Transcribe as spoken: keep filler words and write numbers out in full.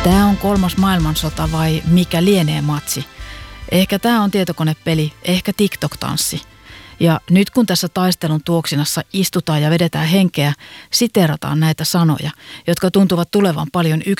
Tämä on kolmas maailmansota vai mikä lienee matsi? Ehkä tämä on tietokonepeli, ehkä TikTok-tanssi. Ja nyt kun tässä taistelun tuoksinassa istutaan ja vedetään henkeä, siterataan näitä sanoja, jotka tuntuvat tulevan paljon yksinkertaisesti